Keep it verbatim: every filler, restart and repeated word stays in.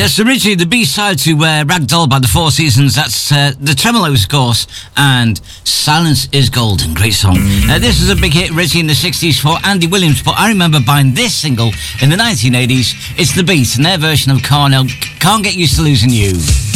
Yes, originally the B-side to uh, Ragdoll by the Four Seasons, that's uh, the Tremolos, of course, and Silence is Golden, great song. Uh, this was a big hit originally in the sixties for Andy Williams, but I remember buying this single in the nineteen eighties. It's The Beat and their version of Carnell, Can't Get Used to Losing You.